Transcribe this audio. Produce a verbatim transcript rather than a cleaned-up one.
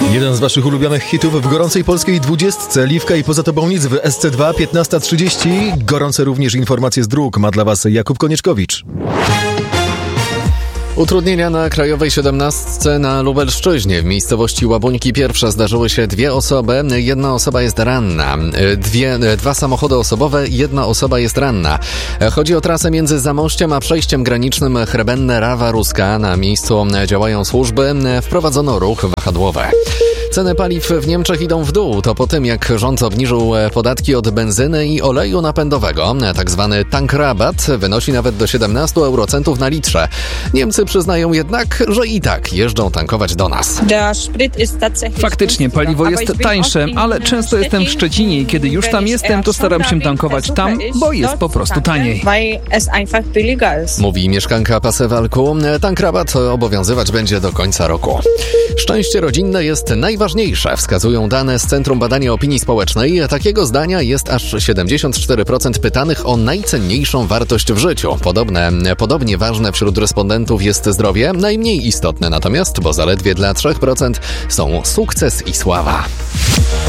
Jeden z waszych ulubionych hitów w gorącej polskiej dwudziestce. Liwka i Poza tobą nic w S C dwa, piętnasta trzydzieści. Gorące również informacje z dróg. Ma dla was Jakub Konieczkowicz. Utrudnienia na Krajowej siedemnastce na Lubelszczyźnie. W miejscowości Łabuńki Pierwsze zdarzyły się dwie osoby. Jedna osoba jest ranna. Dwie, dwa samochody osobowe, jedna osoba jest ranna. Chodzi o trasę między Zamościem a przejściem granicznym Chrebenne-Rawa-Ruska. Na miejscu działają służby. Wprowadzono ruch wahadłowy. Ceny paliw w Niemczech idą w dół. To po tym, jak rząd obniżył podatki od benzyny i oleju napędowego. Tak zwany tankrabat wynosi nawet do siedemnaście eurocentów na litrze. Niemcy przyznają jednak, że i tak jeżdżą tankować do nas. Faktycznie paliwo jest tańsze, ale często jestem w Szczecinie i kiedy już tam jestem, to staram się tankować tam, bo jest po prostu taniej. Mówi mieszkanka Pasewalku. Tankrabat obowiązywać będzie do końca roku. Szczęście rodzinne jest najważniejsze, wskazują dane z Centrum Badania Opinii Społecznej. Takiego zdania jest aż siedemdziesiąt cztery procent pytanych o najcenniejszą wartość w życiu. Podobne, podobnie ważne wśród respondentów jest zdrowie, najmniej istotne natomiast, bo zaledwie dla trzy procent są sukces i sława.